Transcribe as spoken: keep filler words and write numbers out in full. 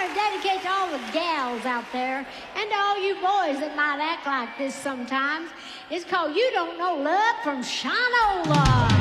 want to dedicate to all the gals out there and to all you boys that might act like this sometimes. It's called You Don't Know Love from Shinola.